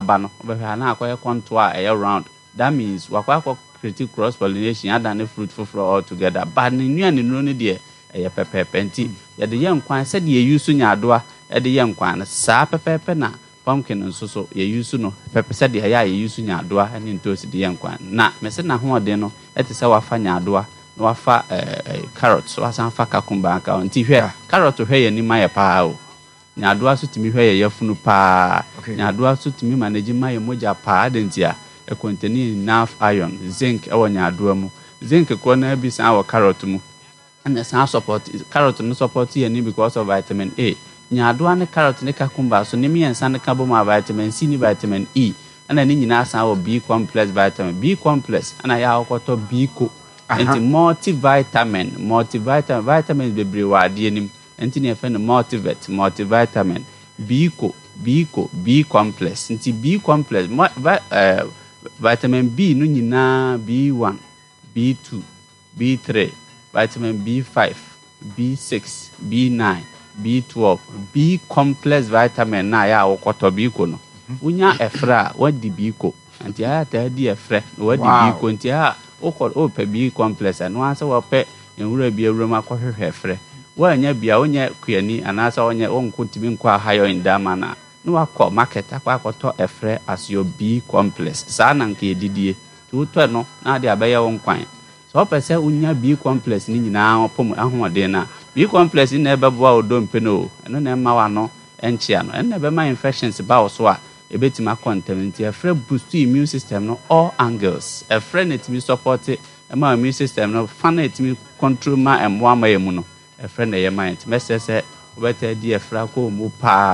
bano obehwa na akoye contour a round. That means wakwa create cross pollination ada ne fruit for all together. But nnuane no ne de pepepe nti ye de yenkwan se de ye use nyaadoa ye de yenkwan na saa pepepe na pumpkin nso so ye use no pepe se de ya ye use nyaadoa ne ntosi de yenkwan na mese na ho ode no ete se wafa nyaadoa na wafa carrots wasan fa cucumber aka nti hwe carrot hwe ye ni maye paa o nyaadoa so timi hwe ye yafunu paa nyaadoa so timi manage maye moja paa de ntia e contain enough iron zinc e wo nyaadoa mu zinc ko na bi san wo carrot mu and the support carrot no support here because of vitamin A. Nyaadoa ne carrot ne cucumber so ne miensa ne ka bo ma vitamin C ni vitamin E. Ana ni nyina san wo B complex vitamin. B complex ana ya akoto B co. Enti multivitamin vitamins bebre wa ade nim. Enti ne fe no multivitamin. B complex. Enti B complex vitamin B no nyina B1, B2, B3 vitamin B5, B6, B9, B12, B complex vitamin na ya wokoto biko no. Unya efra wadi biko. Anti ya ta di efra wadi biko nti ya o pe B complex no ansa wo pe enwura bi awura makohwehwe efra. Wa anya bia onya kuani anasa onya onkontimi nkwa hayo indama na. No akọ market akoto efra as your B complex. Sa na nke edidie. Tuto no na de abaye won kwan. So pese unya B complex ni nyina opom ahoɔden na B complex na ebeboa odompe no eno na ma wa no enchia no eno be ma infections ba wo so a ebetima content afre boost immune system no all angles afre na timi support ma immune system no fan na timi control ma emwa emu no afre na ye mind mesese obeta di afra ko mu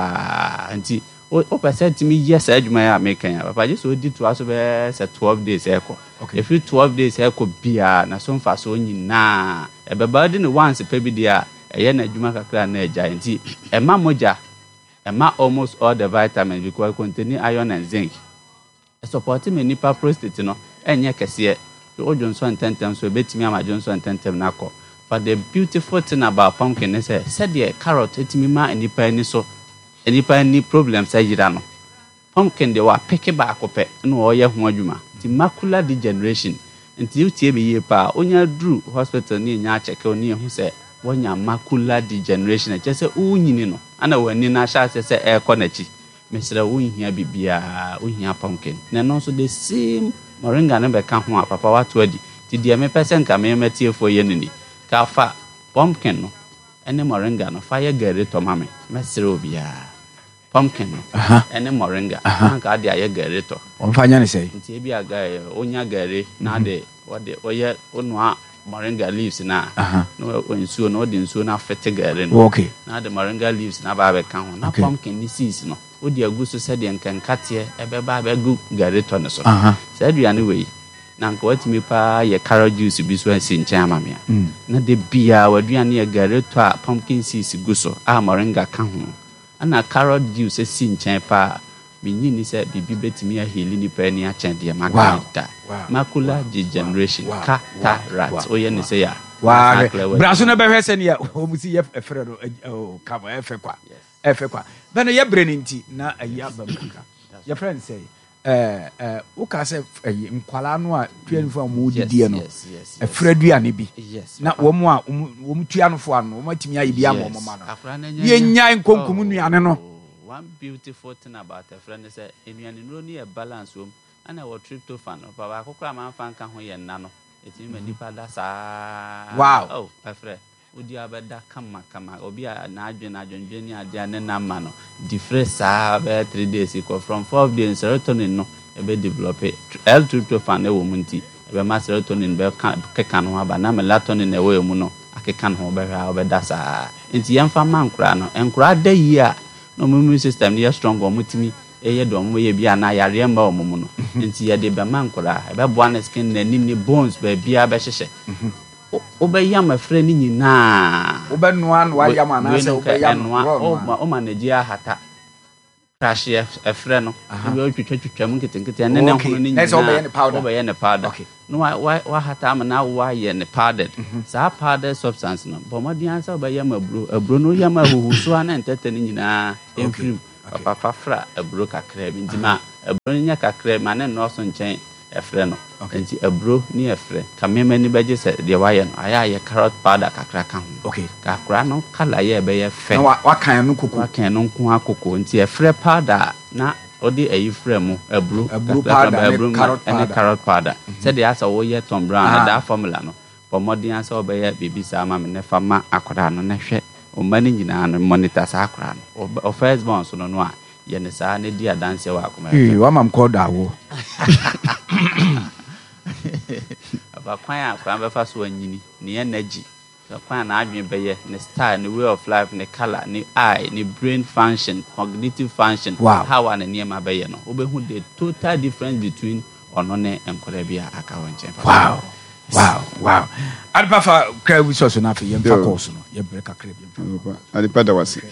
pa anti o pese timi yes adwuma ya mekan ya papa je so di to aso be se 12 days eko. Okay. If you 12 days eko bia na so mfa so nyina ebeba di ne once pe bi dia eye na adwuma kakra na eja nti ema moja ema almost all the vitamins because contain iron and zinc. Support me nipa prostate no enye kese o Johnson tentem so betimi ama Johnson tentem na akọ. But the beautiful thing about pumpkin is said the carrot etimi ma nipa ni so enipa ni problems ayira no. Pumpkin de wa pick back ope no oye ho adwuma. The macular degeneration nti utie be ye pa onya dru hospital ni nya check oni hu se wonya macular degeneration che se unyini no ana wani na sha se e na chi mesra unhia bibia unhia pumpkin na no so the same moringa no be ka ho a papa watu adi ti de me percent ka me matie fo ye nini ka fa pumpkin no ene moringa no fa ye gari to mame mesra obia pumpkin ene moringa ka de aye gari to onfanya ne sei nti e bia ga onya gari na de wode oye onua moringa leaves na no onsuo no de nsuo na fete gari no okay na de moringa leaves na ba be ka ho na pumpkin ni seeds no odi aguso se de nkankate ebe ba be gu gari to ne so se aduane we na nka watimi pa ye carrot juice bi so ansi nchen amamia na de bia waduane ye gari to a pumpkin seeds guso a moringa ka ho ana carrot juice si nchen pa binyi ni se bibi betimi a heal ni pa ni a chen de makanta macular degeneration cataract oye ni se ya braso na behwe se ne ya omusi ye efre no kama efe kwa bana ye breni nti na ayi bam kaka ye friend say o ka se nkwala no a tuanfo amu didie no efre duane bi na wo mu a wo mu tuanfo ano wo matimi ayi bi ama mo ma no ye nya nkonkum nuane no. One beautiful thing about a friend is that if you are near balance room and I will tryptophan, but I could come and find Kahoy and Nano. It's in the Nipada. Wow. Oh, my friend. Would you have that come, or be an Adrian Junior, Diana Mano? Different 3 days equal from 4 days serotonin, no, a bit develop it. L tryptophan, a woman tea, a master serotonin, Becano, but now melatonin away, Muno, I can't hold over that. It's young for man crano and cried the year. No immune system dey strong o mutimi eye dom we bia na yare mba o mumu no nti ye de be man kora e be boa na skin na ni bones be bia be hyehye o be yam afre ni nyina o be noa no yam na se o be yam o manage ahata crash afre no we o twetwa mu nketenkete ne ne hono ni nyina o be ye ne powder okay no wa hata am na wa ye ne powdered sa powdered substance no but mo dia sa o be yam abro no yam ahuhuso na entete ni nyina enfrim papa fra abro kakra bi ntima ebro nya kakra ma ne no so nchen efre no nti ebro ni efre kamema ni beje se de waye no aya carrot powder kakra ka ho okay kakra no kala ye be ye fe na wa kan no koko nko akoko nti efre powder na odi ayi frɛ mu ebro powder and carrot powder said the asa wo ye Tom Brown and that formula no pomodin asa obeye bibi sa ma me ne fama akora no ne hwɛ o mani nyina no monitor sa akora no o first born so no a ye ne sa ne di adanse wa akoma wa mam call da wo aba kwan akora be fa so anyini ne energy kwan na adwen beye ne style ne way of life ne color ne eye ne brain function cognitive function how an niema beye no obehu the total difference between ono ne enkora bia aka wonchen wow adpa fa kra wi so na fa yem fa course no ye break akra bia adpa da wase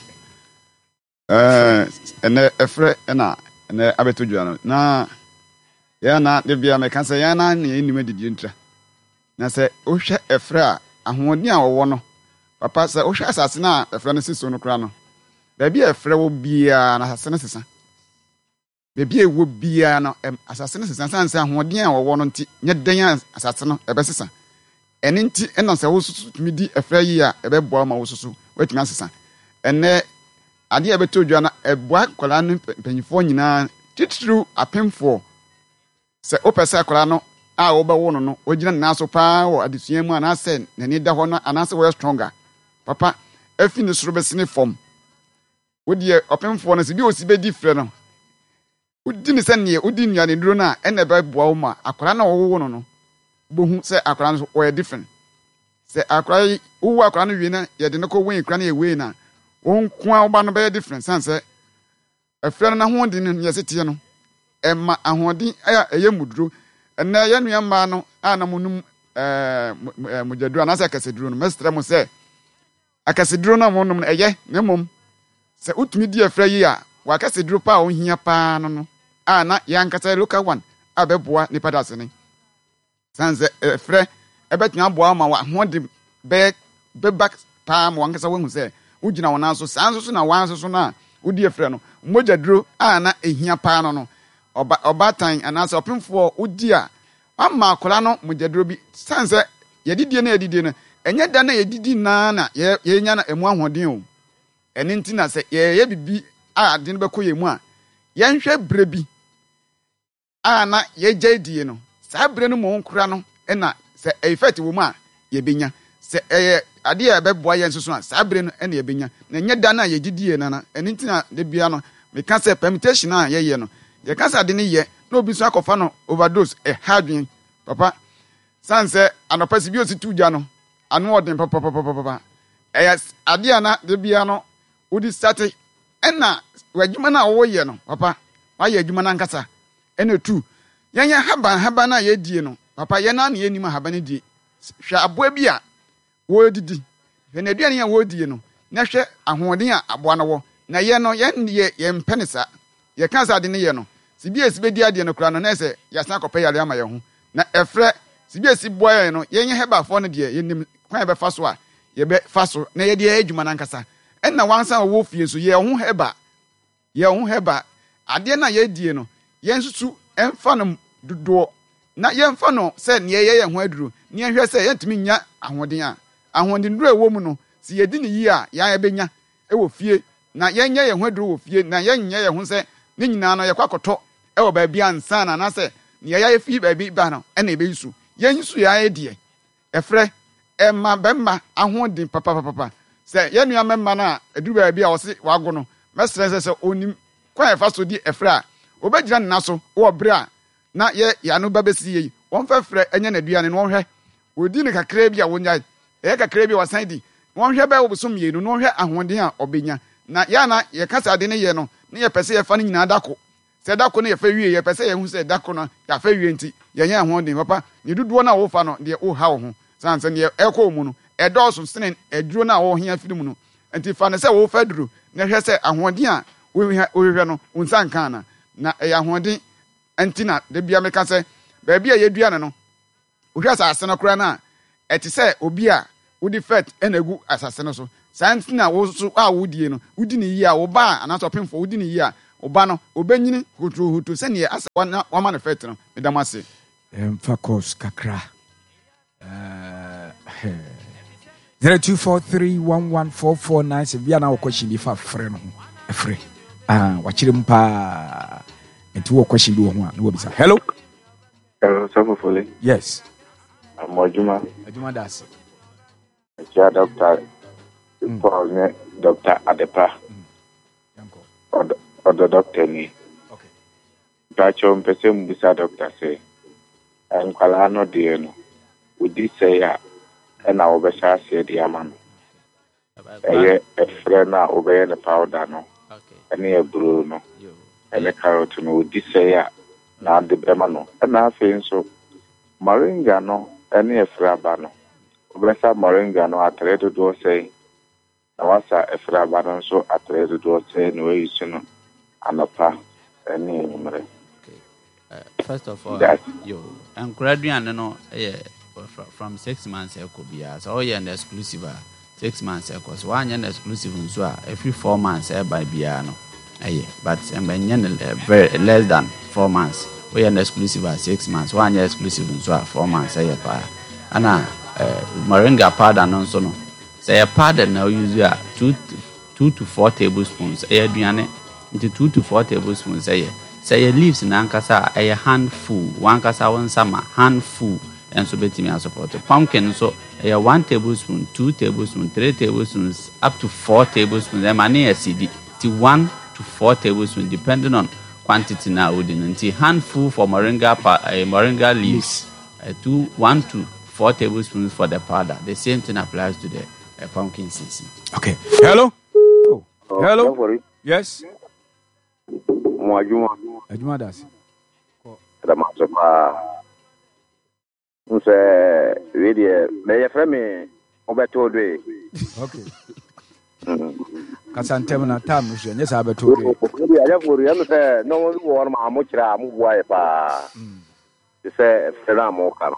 ene efre na ene abetodua no na ya na de bia me kan se ya na ne enima didi ntra na se o hwe efre a ahoɔden a wɔwɔ no papa sɛ wohwɛ asase na ɛfrɛ no siso no kra no baabi a ɛfrɛ wɔ biara na asase no sesa baabi a ɛwɔ biara no asase no sesa san sɛ ahoɔden a wɔwɔ no nti nyɛ dɛn asase no ɛbɛsesa ɛne nti ɛna sɛ wo susu tumi di ɛfrɛ yi a ɛbɛboa ma wo susu watumi asesa ɛnɛ adeɛ a ɛbɛtɔ dwa no ɛboa akwadaa no mpanyinfoɔ nyinaa titiriw apemfoɔ sɛ wopɛ sɛ akwadaa no a wobɛwo no ogina na so pa wo adesua mu anase nani da ho no anase wo stronger papa afi ne soro besene fom wodi opemfo no se bi osi bedi frɛ no wodi ne sɛ ne wodi nuane duro na ene ba boa wo ma akora na wo no bohu sɛ akora no wo different sɛ akora wo akora no wie na ye de ne ko wen kra na ye we na wo nko a wo ba no be different san sɛ afrɛ no na ho de ne ye setie no ɛma ahoɔden ɛyɛ muduro na ya nua ma no ana munum mujaduro na sɛ kaseduro no mestre mo sɛ akaseduro na mo num ɛyɛ ne mom sɛ utumi di afra yi a wa kaseduro pa o hia pa no ana ya nkasa local one abɛboa nipa da sene sanze afra ɛbɛtumi aboa ma wa ho de be back pa mo nkasa wahu sɛ ugina wona so sanso so na wanso so na udi afra no mujaduro ana ehia pa no obatan anase opemfo odi a amma akora no mujaduro bi sanse yedidie na yedidie no enye da na yedidi na ye nya na emu ahoden o ene nti na se ye bibi a ade no beko ye mu a ye nhwe bre bi a na ye gyaidie no saa bre no mo nkora no na se effect wo mu a ye benya se ade a beboa ye nsoso a saa bre no na ye benya na enye da na yedidie na ene nti na de bia no me ka se permutation a ye no ye kasa de ne ye na obi so akofa no overdose hadwen papa sanse anopasi bi ositu gya no anu odin papa ade ana de bia no odi start na wadwuma na wo ye no papa wa ye adwuma na nkasa ena tu yenya haban na ye die no papa ye na ye nim haban die hwa aboa bi a wo didi hwe na aduane a wo die no na hwe ahoɔden a aboa no wo na ye no ye mpenisa ye kansa de ne ye no sibi esibedi ade no kura no na se yasna kopɛ yare ama ye ho na efrɛ sibi esi boa ye no yenye heba fo no de yenim kwan be fa so a ye be fa so na ye de adwuma na nkasa enna wansa wo fie so ye ho heba ade na ye die no ye nsusu emfa no dodo na ye mfa no se ne ye ho aduro ne ye hwɛ se ye ntimi nya ahoden duro ewo mu no si ye di ne yi a ya ye benya ewo fie na ye nya ye ho aduro wo fie na ye nya ye ho se ne nyina no ye kwakɔtɔ ɛwɔ baabi ansa na na sɛ ne yɛ fi baabi ba no ɛna ebe yisu yɛn yisu ya edie ɛfrɛ ɛma bɛma ahoɔden papa sɛ yɛn nua mɛma na edu baabi a wɔse wago no mɛsrɛ sɛ onim kwan ɛfa so di ɛfrɛ a obɛgyina nna so wɔ bere a na yɛ yano ba bɛsi yi wɔn fɛfrɛ ɛnyɛ na aduane no wɔhwɛ odi ne kakra bi a wɔnya ɛyɛ kakra bi a wɔsan di wɔhwɛ bɛ wɔ bosom yɛ no wɔhwɛ ahoɔden a ɔbɛnya na yana yɛ kasa de ne yɛ no ne yɛ pɛsɛ yɛ fa no nyinaa dako sɛ dako no yɛ fa wie yɛ pɛsɛ yɛ hu sɛ dako no yɛ fa wie nti yɛ nyɛ ahoɔden papa ne dodoɔ na wo fa no deɛ wo ha wo ho sanse ne ɛkɔ mu no ɛdɔɔso sene aduro na wo hia firi mu no nti fa ne sɛ wo fa duro na hwɛ sɛ ahoɔden a wo hwɛ no unsa nkan na ɛyɛ ahoɔden nti na de bia meka sɛ baabi a yɛdua ne no wo hwɛ asase no kora na ɛte sɛ obi a wodi fet ɛna gu asase no so santi na wo so a wodie no wodi ne yi a wo ba anaso pemfo wodi ne yi a oba no obenyini hutu se ne asa wa manifest no medam ase Fakos kakra 0243114497 bia na question bi fa frɛ no frɛ wakyere mpa enti wo question bi wo ho a na wo bisa hello so fully yes Mojuma das ya doctor Paul ne Dr. Adepa the doctor ni okay dacho mpese mbisa doctor say nkwala no de no udi say ya na obesha say de amano eye efre na obeye ne powder no ene ebru no ene carrot no udi say ya na de bema no na afi nso moringa no ene efre aba no obesha moringa no atredo do say na wasa efre aba no nso atredo do say no eyisu no anapa ene numere. First of all, and graduate no from 6 months ekobia. So you an exclusive 6 months ekos. One an exclusive so every 4 months by bia no. But very less than 4 months. We an exclusive 6 months. One year exclusive so 4 months pa. Ana moringa powder no so no. Say powder now use 2 to 4 tablespoons. Aduane into 2 to 4 tablespoons say your leaves na ankasa a handful one kasa one summer handful and so betimi support pumpkin so a 1 tablespoon 2 tablespoons 3 tablespoons up to 4 tablespoons and many cd 1 to 4 tablespoons depending on quantity now within until handful for moringa leaves 1 to 4 tablespoons for the powder. The same thing applies to the pumpkin seeds. Okay, hello hello yes Ajuma das. Nse video me ye frame obeto do. Okay. Kasantem na tam no hwe nyesa abeto do. Ya for ya me say no wo no ma mo kira mo bua ye pa. Se fera mo ka no.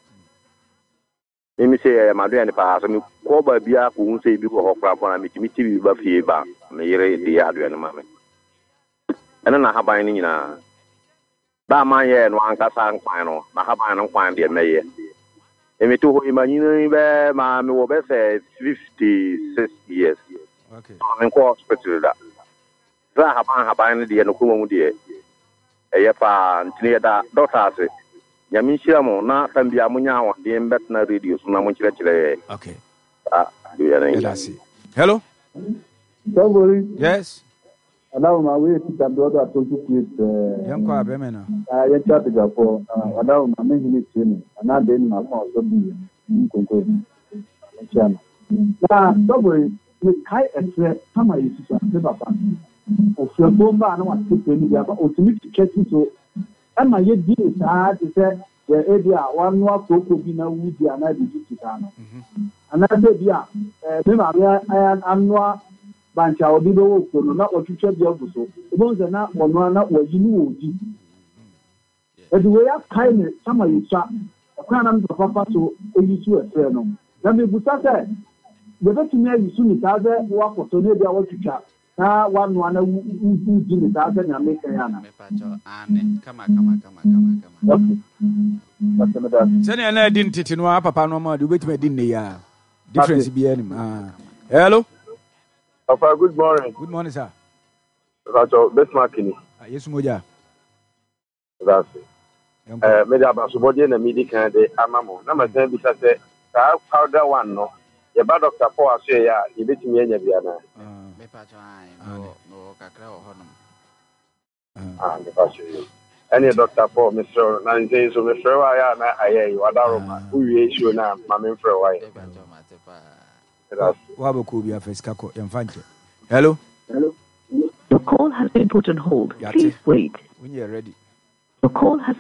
Emi se ma do ya ni pa so mi ko ba bia ko hu se bi ko hokra ko na mi ti bi ba fie ba me yere di ya do ya ni ma me. Ena na haban ni nyina ba man ye no ankasa nkwan no na haban no nkwan de meye emi to ho imanyina be ma me wo be say 56 years okay I'm in hospital da za haban ni de no ko mu de eye pa ntini da doctor ase ya mi shira mo na tambia munya won de mbet na radio so na mo kire okay do ya na hello Somebody yes allow my way to come to other to with yanko abemena ya chat for allow my me team and now then my phone so be nkonko chama na somebody we kai extra kama yisu so se papa o fo bomba na wa te ni ba o timi tiketi so ama ye di sa ti se ye edia wanu akoko bi na wudi ana di tikita no ana de bia me ma ya anwa bancha odido wo kono na otwetwe bia buso ebonze na ono na wayini woji ediwe ya kai ne sama yisa akwa na mto papa so oyisu efe no na me busa se betumi ayisu ni taze wa koto ne bia wotwetwa na wanu ana wuji ni taze na meka ya na Mepacho ane kama sene na din titi no papa no ma de betumi din ne ya difference bi anim hello Papa, good morning. Good morning, sir. That's all. Best marking. Yes, Moja. That's it. Me da baso body na me di kan de amamo. Na ma san bi sa se ka powder one no. Ye ba doctor Paul ase ya, ye betimi anya bia na. Mepacho no kakra ho no. Me pacho. Any Dr. Paul Mr. Nanze so Mr. wa ya na aye wadaro ma. Uwie show na ma me mfre wa ye. Mepacho matepa. Wabo kubia fesikako yamfanje. Hello. Your call has been put on hold. Please wait. When you're ready. Your call has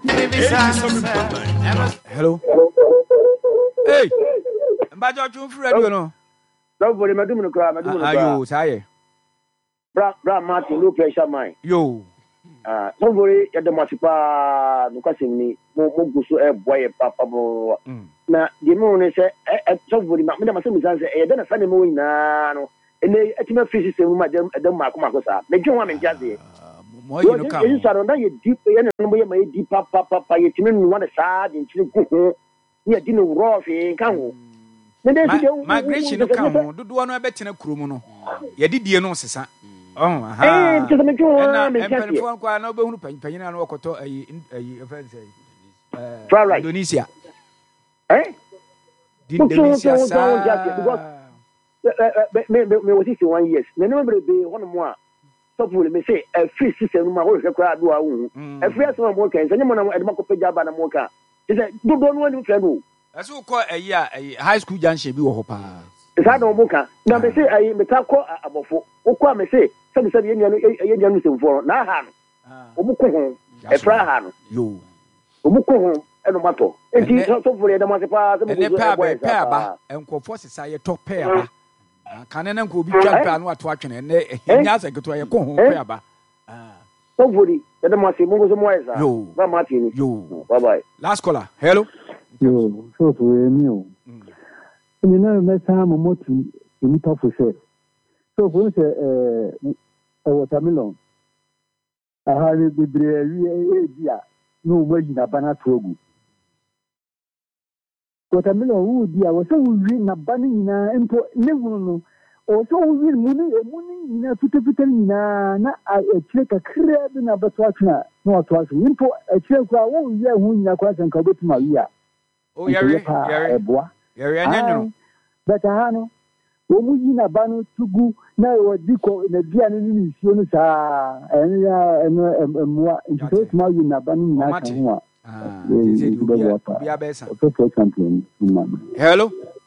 Hello. Hey. Mbajo chumfu radio no. don't worry madum no kra Ayo, saye. Bra Martin low pressure mine Yo. don't worry ya de matipa no kwasimni mo guso e boy papa bo na de mo ne se don't worry ma me da masemi san se e de na sane mo nyina no and they ultimate fish in my Macosa. They don't want to just say. More you come. You are deep, and deep papa, you didn't want a sad in Chile. You didn't raw in Kango. Migration no come. Do one bet in a crumuno. You did you know, Sessa? Oh, to the Major, no bone, Penina, and Okoto, a Indonesia. Eh? Indonesia, me 1 year. Remember, be one more. So, me say, a free system, my work, a crowd, a free some more can, and you want to mock up a job and a mocha. Is that don't want to do? That's what call a year, a high school junction, be hopa. Is that no mocha? Now, they say, I may talk about what may say, some said, you for Nahan, Obuko, a Prahan, you, Obuko, and Mato. And he's also for the Massapa, and Cofor Society top pair. Canon could be jumping what watching, and he has a good way of going pair. Hopefully, the Massimo was a you, Martin, you, bye bye. Last caller, hello. You, so to you. You know, next time I'm watching in top for sure. So, for a watermelon, I had a good no way in a banana program. Watermelon would be our so we a bunny in a import, never or so we money in a put a check a crab in a batwatcher, no attraction, import a check who you are who you are and cover to Maria. Oh, yeah, but I know. When we in a banner to go now, what do call in a Gianni, and more into those now in a banner. Hello.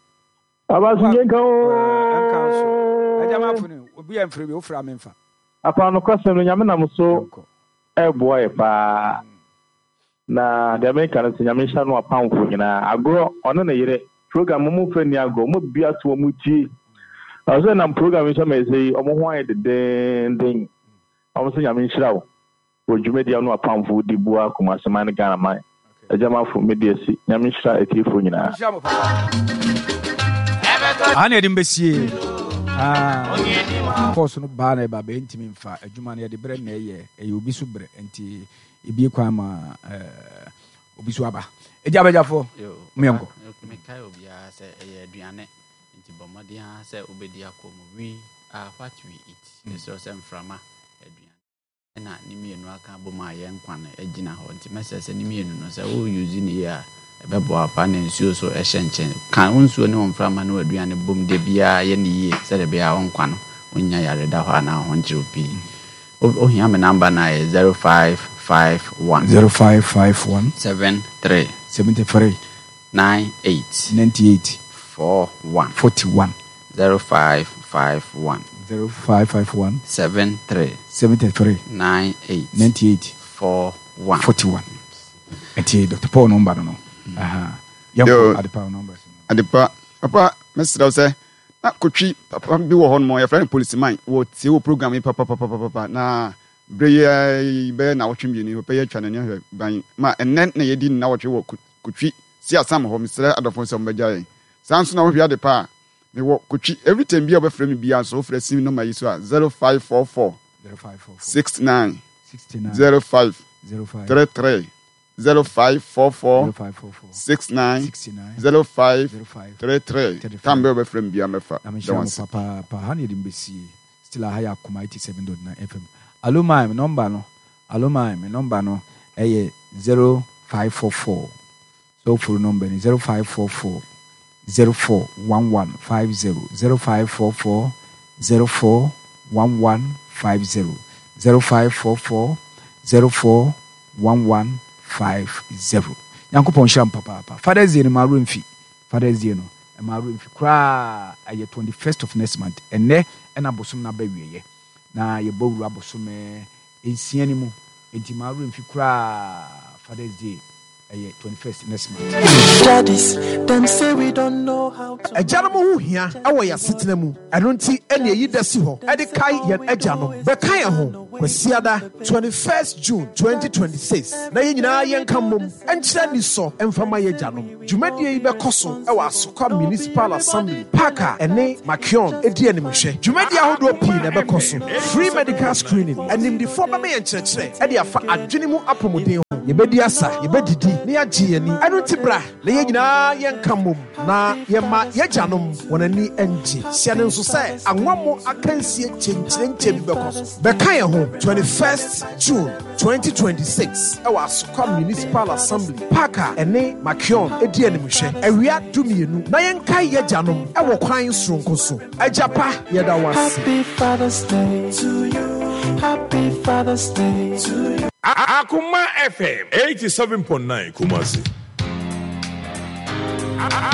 Upon a question, Yamanamuso, a boy, na the Americans in Yamisha no pound for you. I grow on a year program, Mufenia go, Mubia to Muchi. I was in a program which I may say, why the ding. I was saying, Yamisha. Would you make no pound for the boa, Kumasamana Ganamai? A Jama for Mediasi, Yamisha, a Tifunina. I need him, Bessie. Of course, no banner by intimate for a Jumania de Brenne, a Ubisubre, and Ibiquama Ubisuaba. A Jabajafo, Miango. Mekai Obia say a Diane, into Bomadia, say Obedia Como, we are what we eat. It's also from na nimienu aka bo ma ye nkwan agina ho nti message nimienu no say wo use ni ya ebebo apa na nsuo so ehye nchen kan nsuo ne wonfra ma na aduane bom de bia ye ne ye se de bia wonkwa no wonya yare da ho na ho nchiro pi o hia me number na 0551 73 98 41 0551 73 98 41. And Dr. Paul number no. Yo, Adepa numbers. Adepa, Papa, Mr. Say, na kotwi Papa bi wo hon mo ya friend policeman wo tie wo program papa na breye be na wotwe mi ni pe ya twa na ne ban ma enen na yedi na wotwe wo kotwi si asam ho Mr. Adolfo so mbagya sanso na wo hwi Adepa me wo kotwi every time bia obefra me bia so ofra sim number yi so 0544 69 05 33 0544 69 05 33 tambe obefra me bia mefa papa hani dimbesi still a higher kuma 87.9 FM allo my number no 0544 so full number 0544 041150 0544 041150 0544 041150 Yankopon sham papa Father's Day no marumfi Father's Day no marumfi kra aye 21st of next month enne na bosom na ba wieye na ye bowura bosom ensia ni mu enti marumfi kra Father's Day 21st next month. Daddies, them say we don't know how to. Ejanomo hu hia awo ya setena mu. Eno nti ene yi dasi ho. Ede kai yen ejano. Be kai ho. kwasiada 21st June 2026 na yɛn nyinaa yɛnka mmom ɛnkyerɛ ni sɔ ɛmfama yɛ gyanom dwumadie yi bɛkɔ so ɛwɔ Asokwa Municipal Assembly Parker ɛne Makion edi animhwɛ dwumadie ahodoɔ pii na ɛbɛkɔ so free medical screening animdifoɔ bɛma yɛn kyerɛkyerɛ ɛde afa adwene mu apɔmuden ho yɛbɛdi asa yɛbɛdidi na yɛagye yɛni ɛno nti bra na yɛn nyinaa yɛnka mmom na yɛma yɛgyanom wɔn ani ɛngye hyɛ ne nso sɛ anwammo akansie kyɛnkyerɛnkyɛ bi bɛkɔ so bɛka yɛn ho 21st June 2026 ɛwɔ Asokwa Municipal Assembly Parker ɛne Makion edi animhwɛ awia dumienu na yɛnka yɛgyanom ɛwɔ kwan soronko so agyapa yɛda wase. Happy Father's Day to you. Happy Father's Day to you. Akuma FM 87.9 Kumasi.